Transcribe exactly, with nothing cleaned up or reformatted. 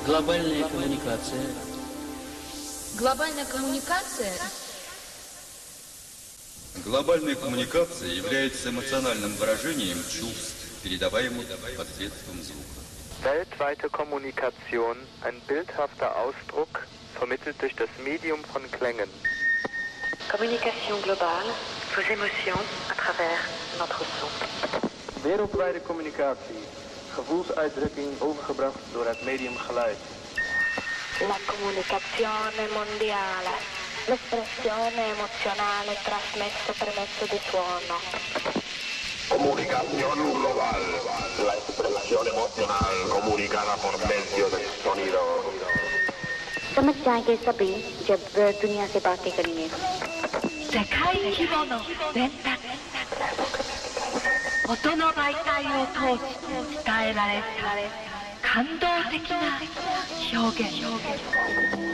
Глобальная коммуникация. Глобальная коммуникация? Глобальная коммуникация является эмоциональным выражением чувств, передаваемых посредством звука. Weltweite Kommunikation, ein bildhafter Ausdruck, vermittelt durch das Medium von Klängen. Communication globale, vos émotions à travers notre son. Wereldwijde communicatie, gevoelsuitdrukking overgebracht door het medium geluid. La comunicazione mondiale, l'espressione emozionale trasmessa per mezzo di suono. Comunicación global, la expresión emocional comunicada por medio del sonido. समझ जाएंगे सभी जब दुनिया से बातें करेंगे. 世界規模の伝達、音の媒体を通して伝えられた感動的な表現。